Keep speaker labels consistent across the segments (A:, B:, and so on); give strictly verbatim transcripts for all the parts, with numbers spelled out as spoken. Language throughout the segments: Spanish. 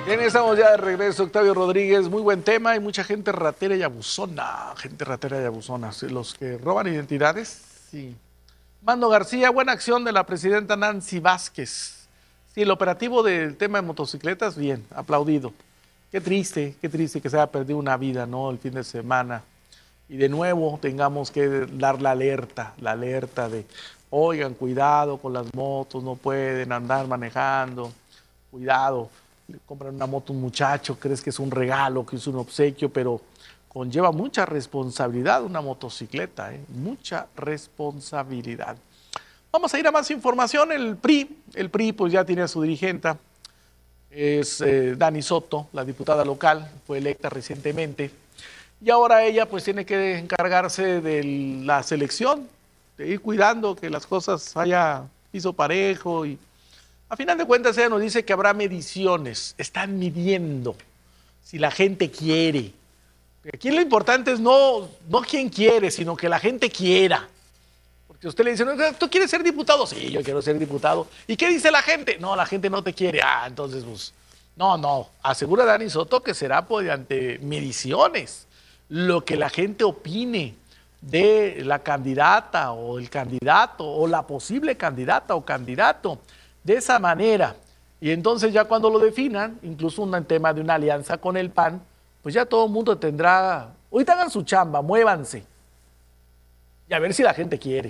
A: Bien, estamos ya de regreso, Octavio Rodríguez. Muy buen tema. Hay mucha gente ratera y abusona. Gente ratera y abusona. Los que roban identidades, sí. Mando García, buena acción de la presidenta Nancy Vázquez. Sí, el operativo del tema de motocicletas, bien, aplaudido. Qué triste, qué triste que se haya perdido una vida, ¿no? El fin de semana. Y de nuevo tengamos que dar la alerta, la alerta de, oigan, cuidado con las motos, no pueden andar manejando. Cuidado. Le compran una moto a un muchacho, crees que es un regalo, que es un obsequio, pero conlleva mucha responsabilidad una motocicleta, ¿eh? Mucha responsabilidad. Vamos a ir a más información. El P R I, el P R I pues ya tiene a su dirigente, es eh, Dani Soto, la diputada local, fue electa recientemente, y ahora ella pues tiene que encargarse de la selección, de ir cuidando que las cosas haya piso parejo y a final de cuentas, ella nos dice que habrá mediciones, están midiendo si la gente quiere. Aquí lo importante es no, no quién quiere, sino que la gente quiera. Porque usted le dice, ¿tú quieres ser diputado? Sí, yo quiero ser diputado. ¿Y qué dice la gente? No, la gente no te quiere. Ah, entonces, pues, no, no. Asegura Dani Soto que será mediante mediciones lo que la gente opine de la candidata o el candidato o la posible candidata o candidato. De esa manera, y entonces ya cuando lo definan, incluso un tema de una alianza con el P A N, pues ya todo el mundo tendrá, ahorita hagan su chamba, muévanse, y a ver si la gente quiere.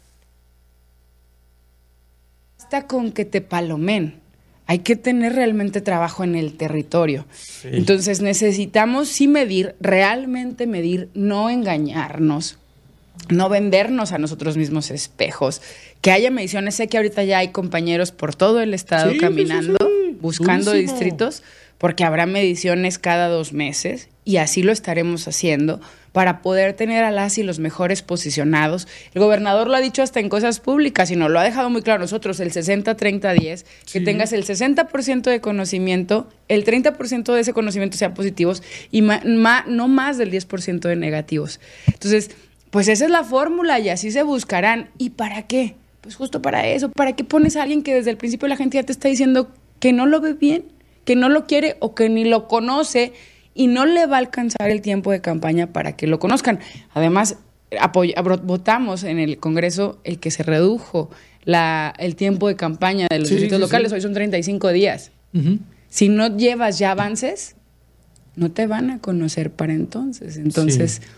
B: Basta con que te palomen, hay que tener realmente trabajo en el territorio. Sí. Entonces necesitamos sí medir, realmente medir, no engañarnos, no vendernos a nosotros mismos espejos, que haya mediciones. Sé que ahorita ya hay compañeros por todo el estado sí, caminando, sí, sí, sí. buscando Durísimo. distritos, porque habrá mediciones cada dos meses y así lo estaremos haciendo para poder tener a las y los mejores posicionados. El gobernador lo ha dicho hasta en cosas públicas y nos lo ha dejado muy claro nosotros, el sesenta treinta diez, sí. que tengas el sesenta por ciento de conocimiento, el treinta por ciento de ese conocimiento sean positivos y ma, ma, no más del diez por ciento de negativos. Entonces, pues esa es la fórmula y así se buscarán. ¿Y para qué? Pues justo para eso. ¿Para qué pones a alguien que desde el principio la gente ya te está diciendo que no lo ve bien, que no lo quiere o que ni lo conoce y no le va a alcanzar el tiempo de campaña para que lo conozcan? Además, apoy- votamos en el Congreso el que se redujo la, el tiempo de campaña de los sí, distritos sí, locales. Sí. Hoy son treinta y cinco días. Uh-huh. Si no llevas ya avances, no te van a conocer para entonces. Entonces... Sí.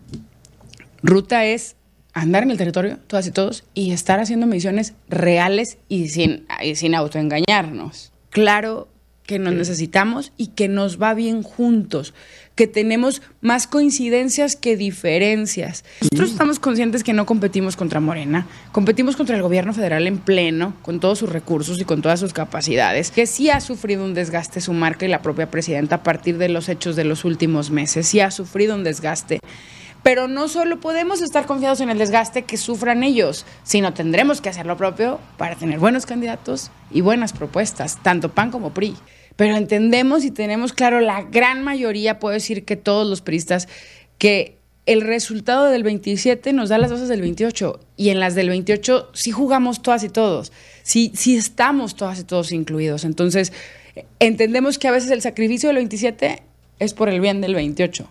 B: Ruta es andar en el territorio, todas y todos, y estar haciendo mediciones reales y sin, y sin autoengañarnos. Claro que nos sí. necesitamos y que nos va bien juntos, que tenemos más coincidencias que diferencias. Nosotros sí. estamos conscientes que no competimos contra Morena, competimos contra el gobierno federal en pleno, con todos sus recursos y con todas sus capacidades, que sí ha sufrido un desgaste su marca y la propia presidenta a partir de los hechos de los últimos meses, sí ha sufrido un desgaste. Pero no solo podemos estar confiados en el desgaste que sufran ellos, sino tendremos que hacer lo propio para tener buenos candidatos y buenas propuestas, tanto P A N como P R I. Pero entendemos y tenemos claro, la gran mayoría, puedo decir que todos los priistas, que el resultado del veintisiete nos da las bases del veintiocho, y en las del veintiocho sí jugamos todas y todos, sí, sí estamos todas y todos incluidos. Entonces, entendemos que a veces el sacrificio del veintisiete es por el bien del veintiocho.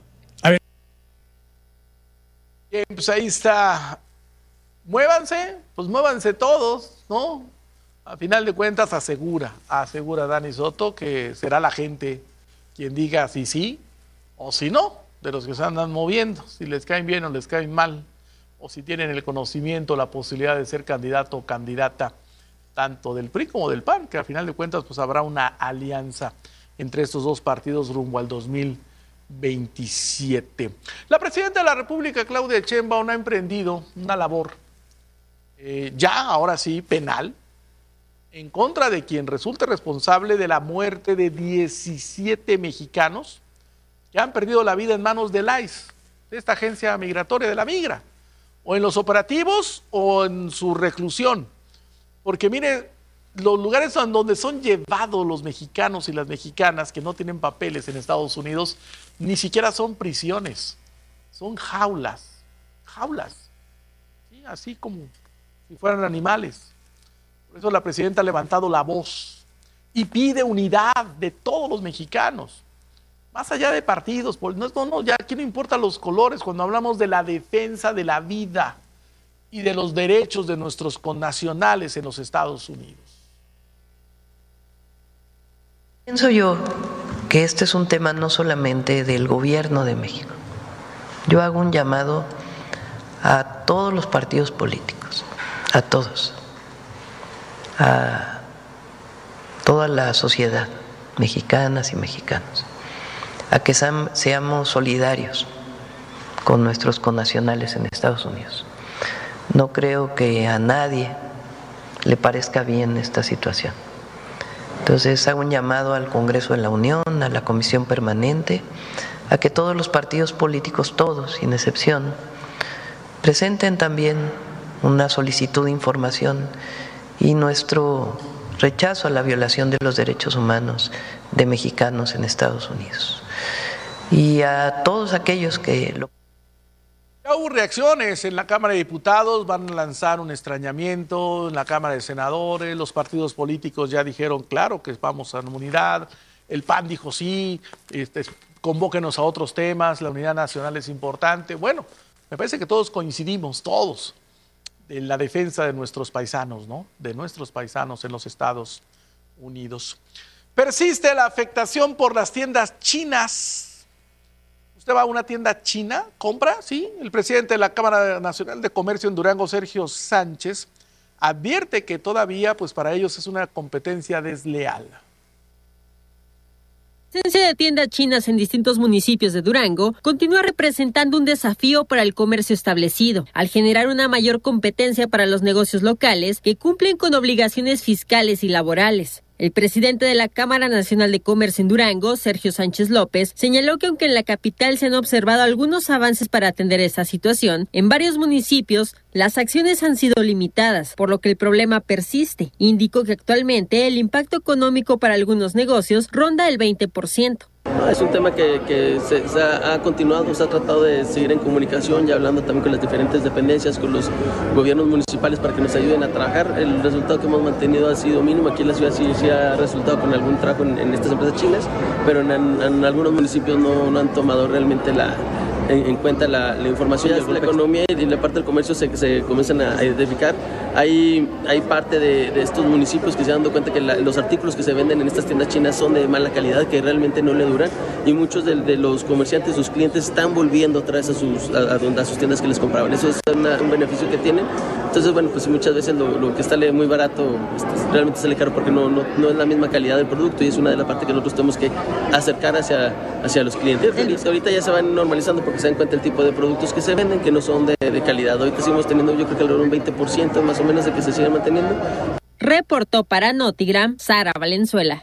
A: Bien, pues ahí está. Muévanse, pues muévanse todos, ¿no? A final de cuentas asegura, asegura Dani Soto que será la gente quien diga si sí o si no, de los que se andan moviendo, si les caen bien o les caen mal, o si tienen el conocimiento, la posibilidad de ser candidato o candidata, tanto del P R I como del P A N, que a final de cuentas pues habrá una alianza entre estos dos partidos rumbo al dos mil veintisiete. La presidenta de la República, Claudia Sheinbaum, ha emprendido una labor eh, ya, ahora sí, penal, en contra de quien resulte responsable de la muerte de diecisiete mexicanos que han perdido la vida en manos del I C E, de esta agencia migratoria de la migra, o en los operativos o en su reclusión. Porque mire, los lugares en donde son llevados los mexicanos y las mexicanas que no tienen papeles en Estados Unidos, ni siquiera son prisiones, son jaulas, jaulas, ¿sí? Así como si fueran animales. Por eso la presidenta ha levantado la voz y pide unidad de todos los mexicanos, más allá de partidos. No, no, no, ya aquí no importan los colores cuando hablamos de la defensa de la vida y de los derechos de nuestros connacionales en los Estados Unidos.
C: Pienso yo que este es un tema no solamente del gobierno de México. Yo hago un llamado a todos los partidos políticos, a todos, a toda la sociedad, mexicanas y mexicanos, a que seamos solidarios con nuestros connacionales en Estados Unidos. No creo que a nadie le parezca bien esta situación. Entonces hago un llamado al Congreso de la Unión, a la Comisión Permanente, a que todos los partidos políticos, todos, sin excepción, presenten también una solicitud de información y nuestro rechazo a la violación de los derechos humanos de mexicanos en Estados Unidos. Y a todos aquellos que lo...
A: Ya hubo reacciones en la Cámara de Diputados, van a lanzar un extrañamiento en la Cámara de Senadores, los partidos políticos ya dijeron, claro, que vamos a la unidad, el P A N dijo sí, este, convóquenos a otros temas, la unidad nacional es importante. Bueno, me parece que todos coincidimos, todos, en la defensa de nuestros paisanos, ¿no? De nuestros paisanos en los Estados Unidos. Persiste la afectación por las tiendas chinas. Usted va a una tienda china, compra, sí. El presidente de la Cámara Nacional de Comercio en Durango, Sergio Sánchez, advierte que todavía, pues para ellos es una competencia desleal.
D: La presencia de tiendas chinas en distintos municipios de Durango continúa representando un desafío para el comercio establecido, al generar una mayor competencia para los negocios locales que cumplen con obligaciones fiscales y laborales. El presidente de la Cámara Nacional de Comercio en Durango, Sergio Sánchez López, señaló que aunque en la capital se han observado algunos avances para atender esta situación, en varios municipios las acciones han sido limitadas, por lo que el problema persiste. Indicó que actualmente el impacto económico para algunos negocios ronda el veinte por ciento.
E: Es un tema que, que se, se ha, ha continuado, se ha tratado de seguir en comunicación y hablando también con las diferentes dependencias, con los gobiernos municipales para que nos ayuden a trabajar. El resultado que hemos mantenido ha sido mínimo. Aquí en la ciudad sí, sí ha resultado con algún trabajo en, en estas empresas chinas, pero en, en algunos municipios no, no han tomado realmente la... En, en cuenta la, la información. Ya la economía y la parte del comercio se, se comienzan a identificar. Hay, hay parte de, de estos municipios que se han dado cuenta que la, los artículos que se venden en estas tiendas chinas son de mala calidad, que realmente no le duran, y muchos de, de los comerciantes, sus clientes, están volviendo otra vez a sus, a, a sus tiendas que les compraban. Eso es una, un beneficio que tienen. Entonces, bueno, pues muchas veces lo, lo que está muy barato realmente sale caro porque no, no, no es la misma calidad del producto, y es una de las partes que nosotros tenemos que acercar hacia, hacia los clientes. Y ahorita ya se van normalizando porque se dan cuenta el tipo de productos que se venden que no son de, de calidad. Ahorita seguimos teniendo, yo creo que alrededor de un veinte por ciento más o menos de que se sigue manteniendo.
D: Reportó para Notigram Sara Valenzuela.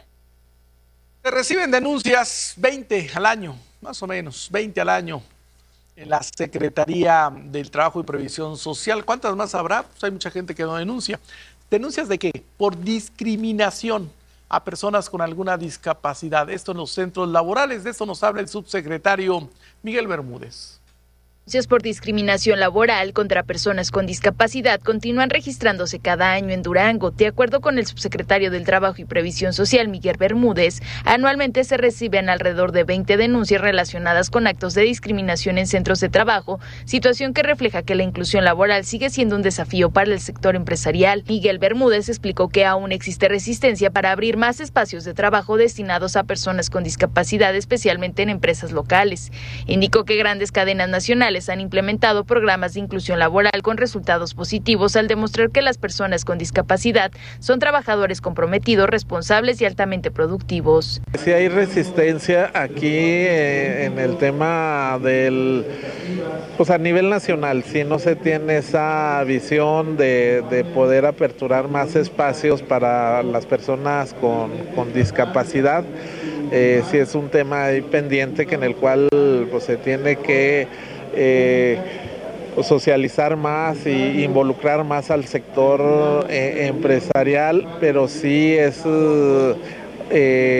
A: Se reciben denuncias veinte al año, más o menos, veinte al año en la Secretaría del Trabajo y Previsión Social. ¿Cuántas más habrá? Pues hay mucha gente que no denuncia. ¿Denuncias de qué? Por discriminación a personas con alguna discapacidad. Esto en los centros laborales. De esto nos habla el subsecretario Miguel Bermúdez.
F: Denuncias por discriminación laboral contra personas con discapacidad continúan registrándose cada año en Durango. De acuerdo con el subsecretario del Trabajo y Previsión Social, Miguel Bermúdez, anualmente se reciben alrededor de veinte denuncias relacionadas con actos de discriminación en centros de trabajo, situación que refleja que la inclusión laboral sigue siendo un desafío para el sector empresarial. Miguel Bermúdez explicó que aún existe resistencia para abrir más espacios de trabajo destinados a personas con discapacidad, especialmente en empresas locales. Indicó que grandes cadenas nacionales han implementado programas de inclusión laboral con resultados positivos al demostrar que las personas con discapacidad son trabajadores comprometidos, responsables y altamente productivos.
G: Sí hay resistencia aquí eh, en el tema del, pues a nivel nacional, si no se tiene esa visión de, de poder aperturar más espacios para las personas con, con discapacidad. Eh, sí es un tema ahí pendiente que en el cual pues se tiene que Eh, socializar más y involucrar más al sector eh, empresarial, pero sí es eh,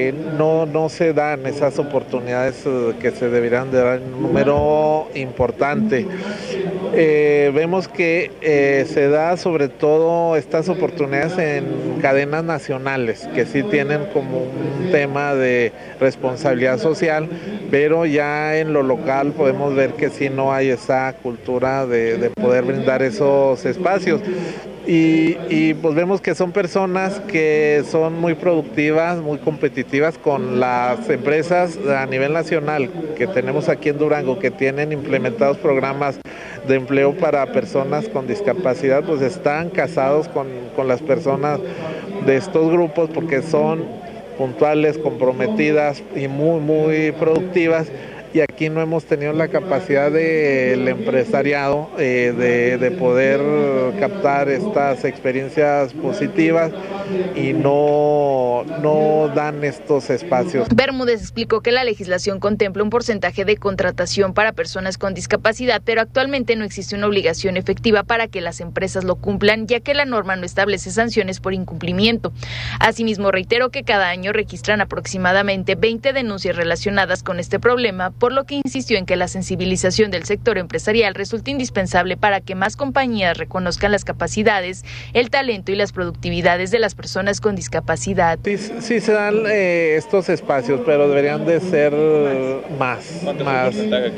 G: eh, no, no se dan esas oportunidades que se deberían de dar en un número importante. Eh, vemos que eh, se da sobre todo estas oportunidades en cadenas nacionales, que sí tienen como un tema de responsabilidad social, pero ya en lo local podemos ver que sí no hay esa cultura de, de poder brindar esos espacios. Y, y pues vemos que son personas que son muy productivas, muy competitivas con las empresas a nivel nacional que tenemos aquí en Durango, que tienen implementados programas de empleo para personas con discapacidad, pues están casados con, con las personas de estos grupos porque son puntuales, comprometidas y muy, muy productivas. Y aquí no hemos tenido la capacidad del empresariado eh, de, de poder captar estas experiencias positivas y no, no dan estos espacios.
F: Bermúdez explicó que la legislación contempla un porcentaje de contratación para personas con discapacidad, pero actualmente no existe una obligación efectiva para que las empresas lo cumplan, ya que la norma no establece sanciones por incumplimiento. Asimismo, reiteró que cada año registran aproximadamente veinte denuncias relacionadas con este problema, por lo que insistió en que la sensibilización del sector empresarial resulta indispensable para que más compañías reconozcan las capacidades, el talento y las productividades de las personas con discapacidad.
G: Sí, sí se dan eh, estos espacios, pero deberían de ser más. más.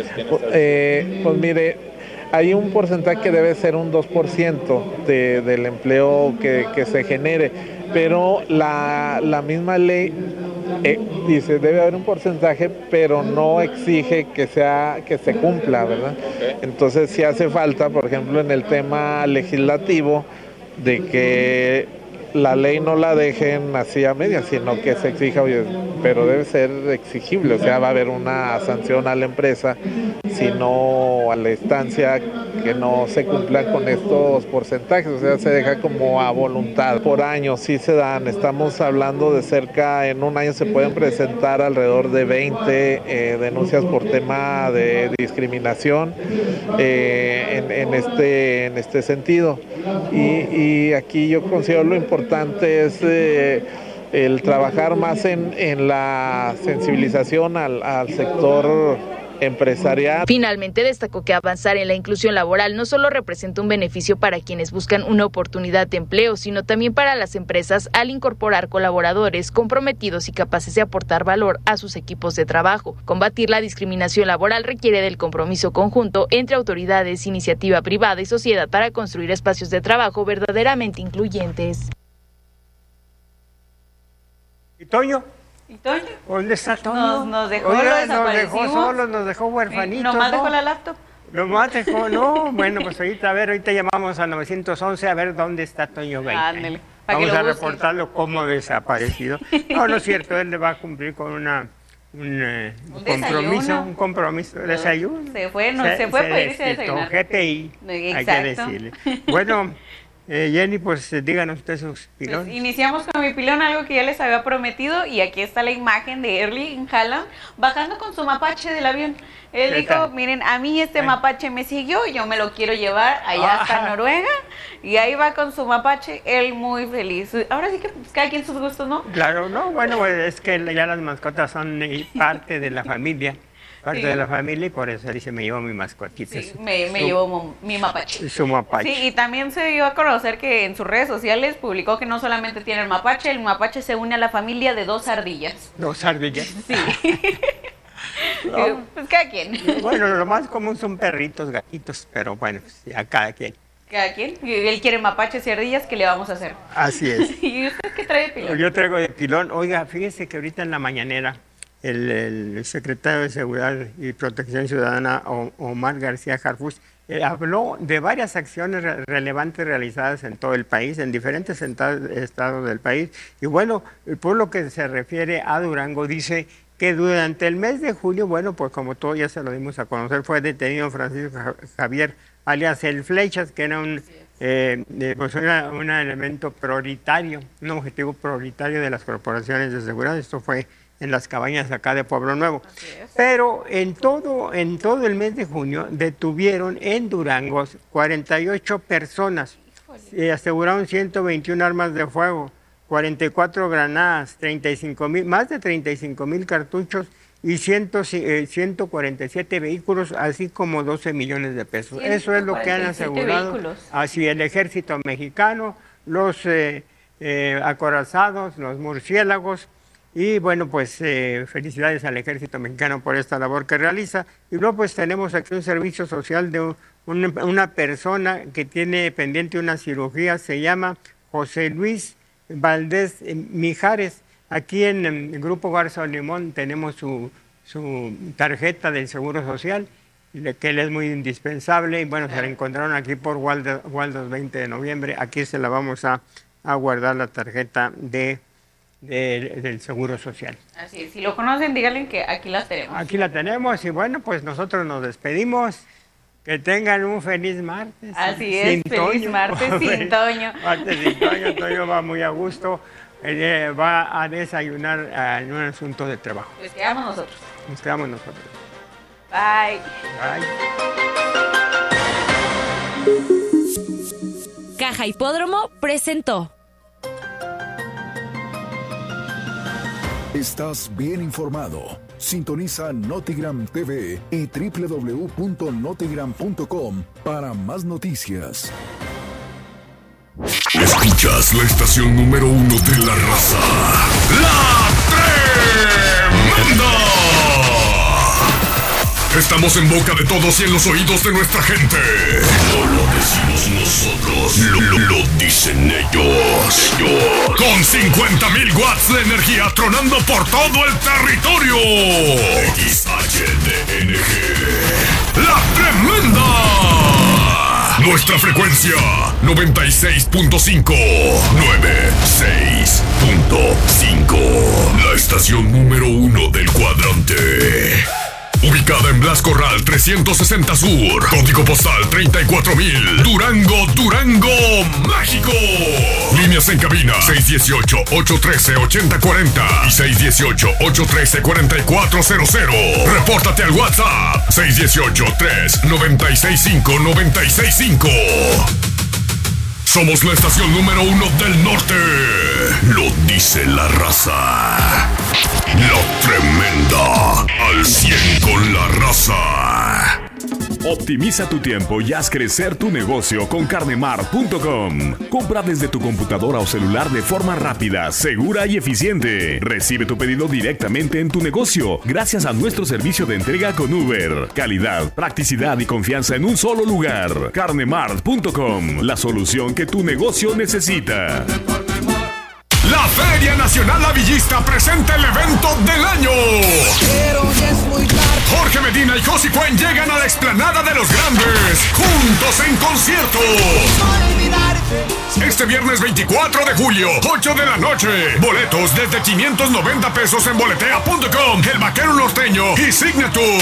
G: Eh, pues mire, hay un porcentaje que debe ser un dos por ciento de, del empleo que, que se genere, pero la, la misma ley eh, dice debe haber un porcentaje, pero no exige que sea que se cumpla, ¿verdad? Entonces sí hace falta, por ejemplo, en el tema legislativo, de que la ley no la dejen así a medias, sino que se exija, oye, pero debe ser exigible, o sea, va a haber una sanción a la empresa, sino a la instancia que no se cumplan con estos porcentajes, o sea, se deja como a voluntad. Por año sí se dan, estamos hablando de cerca, en un año se pueden presentar alrededor de veinte eh, denuncias por tema de discriminación eh, en, en, este, en este sentido. Y, y aquí yo considero lo importante es eh, el trabajar más en, en la sensibilización al, al sector empresarial.
F: Finalmente destacó que avanzar en la inclusión laboral no solo representa un beneficio para quienes buscan una oportunidad de empleo, sino también para las empresas al incorporar colaboradores comprometidos y capaces de aportar valor a sus equipos de trabajo. Combatir la discriminación laboral requiere del compromiso conjunto entre autoridades, iniciativa privada y sociedad para construir espacios de trabajo verdaderamente incluyentes.
H: ¿Y Toño?
I: ¿Y Toño?
H: ¿Dónde está Toño?
I: Nos, nos dejó,
H: Oiga,
I: lo
H: nos dejó solos, nos dejó huerfanitos.
I: ¿Nomás
H: ¿no?
I: dejó la laptop?
H: Nomás dejó, no. Bueno, pues ahorita, a ver, ahorita llamamos al nueve once a ver dónde está Toño Gaitán.
I: Ándale.
H: Vamos a reportarlo como desaparecido. No, no es cierto, él le va a cumplir con una... Un, eh, un compromiso, desayuno. un compromiso de desayuno.
I: Se fue, no, se, se fue para irse a desayunar.
H: G T I, hay que decirle. Bueno, eh, Jenny, pues díganos usted sus pilones.
I: Pues iniciamos con mi pilón, algo que ya les había prometido, y aquí está la imagen de Erling Haaland bajando con su mapache del avión. Él dijo, tal? miren, a mí este mapache me siguió, yo me lo quiero llevar allá hasta ah. Noruega, y ahí va con su mapache, él muy feliz. Ahora sí que pues, cada quien sus gustos, ¿no?
H: Claro, no, bueno, pues, es que ya las mascotas son parte de la familia. Parte sí. de la familia, y por eso él dice, me llevo mi mascotita.
I: Sí, me, me su, llevo mi mapache.
H: Su mapache.
I: Sí, y también se dio a conocer que en sus redes sociales publicó que no solamente tiene el mapache, el mapache se une a la familia de dos ardillas.
H: ¿Dos ardillas?
I: Sí. No. Pues cada quien.
H: Bueno, lo más común son perritos, gatitos, pero bueno, pues ya cada quien.
I: Cada quien. Él quiere mapaches y ardillas, ¿qué le vamos a hacer?
H: Así es.
I: ¿Y usted qué trae de pilón?
H: Yo traigo de pilón. Oiga, fíjese que ahorita en la mañanera, El, el secretario de Seguridad y Protección Ciudadana, Omar García Harfuch, eh, habló de varias acciones re relevantes realizadas en todo el país, en diferentes estados del país. Y bueno, por lo que se refiere a Durango, dice que durante el mes de julio, bueno, pues como todo ya se lo dimos a conocer, fue detenido Francisco Javier, alias el Flechas, que era un, eh, pues una, un elemento prioritario, un objetivo prioritario de las corporaciones de seguridad. Esto fue en las cabañas acá de Pueblo Nuevo. Pero en todo, en todo el mes de junio detuvieron en Durango cuarenta y ocho personas y aseguraron ciento veintiuna armas de fuego, cuarenta y cuatro granadas, treinta y cinco mil, más de treinta y cinco mil cartuchos y ciento cuarenta y siete vehículos, así como doce millones de pesos. Eso es lo que han asegurado vehículos. Así el ejército mexicano, los eh, eh, acorazados, los murciélagos. Y bueno, pues eh, felicidades al ejército mexicano por esta labor que realiza. Y luego pues tenemos aquí un servicio social de un, una, una persona que tiene pendiente una cirugía, se llama José Luis Valdés Mijares. Aquí en el Grupo Garza Limón tenemos su, su tarjeta del Seguro Social, que él es muy indispensable. Y bueno, se la encontraron aquí por Waldos, Waldos veinte de noviembre. Aquí se la vamos a, a guardar la tarjeta de... De, del Seguro Social.
I: Así es, si lo conocen, díganle que aquí la tenemos.
H: Aquí la tenemos y bueno, pues nosotros nos despedimos. Que tengan un feliz martes.
I: Así es, sin feliz Toño. martes sin Toño.
H: Martes sin Toño, Toño va muy a gusto, eh, va a desayunar uh, en un asunto de trabajo.
I: Pues quedamos nosotros.
H: Nos quedamos nosotros.
I: Bye.
J: Bye. Caja Hipódromo presentó.
K: Estás bien informado. Sintoniza Notigram T V y doble u doble u doble u punto notigram punto com para más noticias.
L: Escuchas la estación número uno de la raza. ¡La Tremenda! Estamos en boca de todos y en los oídos de nuestra gente. No lo decimos nosotros, lo, lo, lo dicen ellos. ellos. Con cincuenta mil watts de energía tronando por todo el territorio. X H D N G. ¡La Tremenda! Nuestra frecuencia noventa y seis punto cinco. noventa y seis punto cinco. La estación número uno del cuadrante. Ubicada en Blas Corral trescientos sesenta Sur, código postal treinta y cuatro mil, Durango, Durango, México. Líneas en cabina seis uno ocho, ocho uno tres, ocho cero cuatro cero y seis uno ocho, ocho uno tres, cuatro cuatro cero cero. Repórtate al WhatsApp seis uno ocho, tres nueve seis cinco, nueve seis cinco. Somos la estación número uno del norte. Lo dice la raza. La Tremenda. Al cien con la raza.
M: Optimiza tu tiempo y haz crecer tu negocio con carnemart punto com. Compra desde tu computadora o celular de forma rápida, segura y eficiente. Recibe tu pedido directamente en tu negocio gracias a nuestro servicio de entrega con Uber. Calidad, practicidad y confianza en un solo lugar. carnemart punto com, la solución que tu negocio necesita.
L: La Feria Nacional Lavillista presenta el evento del año. Pero ya es muy tarde. Jorge Medina y Josi Cuen llegan a la explanada de los grandes, juntos en concierto. Este viernes veinticuatro de julio, ocho de la noche. Boletos desde quinientos noventa pesos en boletea punto com, El Vaquero Norteño y Signature.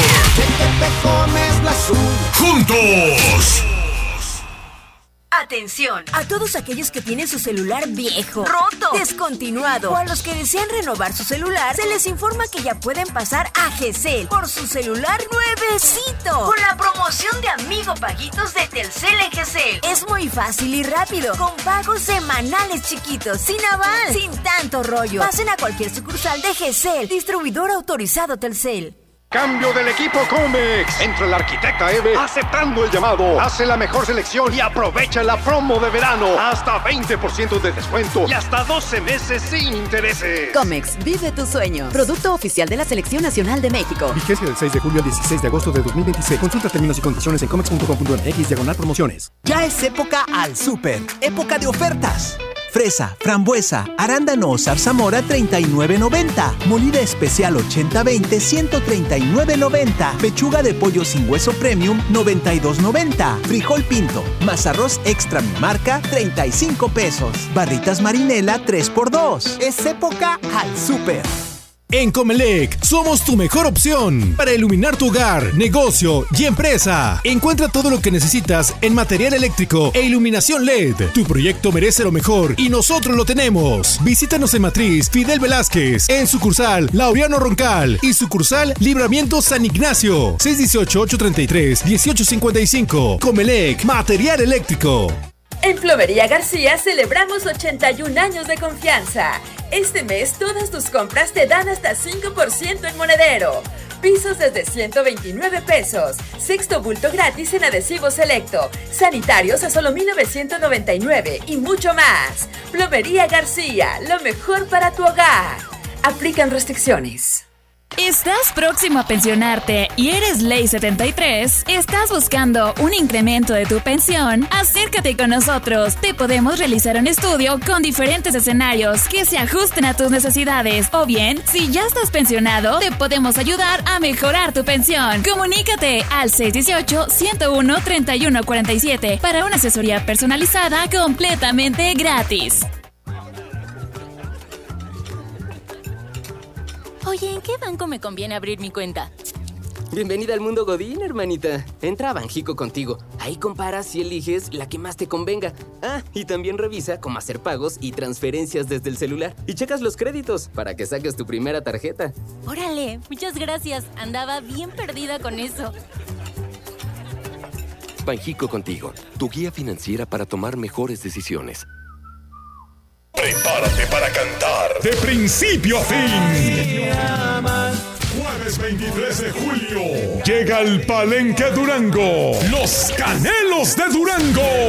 L: Juntos.
J: Atención a todos aquellos que tienen su celular viejo, roto, descontinuado o a los que desean renovar su celular, se les informa que ya pueden pasar a Gesell por su celular nuevecito con la promoción de Amigo Paguitos de Telcel en Gesell. Es muy fácil y rápido, con pagos semanales chiquitos, sin aval, sin tanto rollo. Pasen a cualquier sucursal de Gesell, distribuidor autorizado Telcel.
N: Cambio del equipo Comex. Entra el arquitecta Eve aceptando el llamado. Hace la mejor selección y aprovecha la promo de verano. Hasta veinte por ciento de descuento y hasta doce meses sin intereses.
O: Comex, vive tu sueño. Producto oficial de la Selección Nacional de México.
P: Vigencia del seis de julio al dieciséis de agosto de dos mil veintiséis. Consulta términos y condiciones en comex punto com punto m x diagonal promociones.
Q: Ya es época al súper. Época de ofertas. Fresa, frambuesa, arándano o zarzamora treinta y nueve noventa. Molida especial ochenta veinte ciento treinta y nueve noventa. Pechuga de pollo sin hueso premium noventa y dos noventa. Frijol pinto más arroz extra mi marca treinta y cinco pesos. Barritas marinela tres por dos. Es época al súper.
R: En Comelec somos tu mejor opción para iluminar tu hogar, negocio y empresa. Encuentra todo lo que necesitas en material eléctrico e iluminación L E D. Tu proyecto merece lo mejor y nosotros lo tenemos. Visítanos en Matriz Fidel Velázquez, en sucursal Laureano Roncal y sucursal Libramiento San Ignacio. seis uno ocho, ocho tres tres, uno ocho cinco cinco. Comelec, material eléctrico.
S: En Plomería García celebramos ochenta y un años de confianza. Este mes todas tus compras te dan hasta cinco por ciento en monedero. Pisos desde ciento veintinueve pesos. Sexto bulto gratis en adhesivo selecto. Sanitarios a solo mil novecientos noventa y nueve y mucho más. Plomería García, lo mejor para tu hogar. Aplican restricciones.
T: ¿Estás próximo a pensionarte y eres Ley setenta y tres? ¿Estás buscando un incremento de tu pensión? Acércate con nosotros. Te podemos realizar un estudio con diferentes escenarios que se ajusten a tus necesidades. O bien, si ya estás pensionado, te podemos ayudar a mejorar tu pensión. Comunícate al seis uno ocho, ciento uno, treinta y uno cuarenta y siete para una asesoría personalizada completamente gratis.
U: Oye, ¿en qué banco me conviene abrir mi cuenta?
V: Bienvenida al mundo Godín, hermanita. Entra a Banjico contigo. Ahí comparas y eliges la que más te convenga. Ah, y también revisa cómo hacer pagos y transferencias desde el celular. Y checas los créditos para que saques tu primera tarjeta.
U: Órale, muchas gracias. Andaba bien perdida con eso.
W: Banjico contigo, tu guía financiera para tomar mejores decisiones.
L: Prepárate para cantar de principio a fin. Jueves veintitrés de julio llega al Palenque Durango, los Canelos de Durango.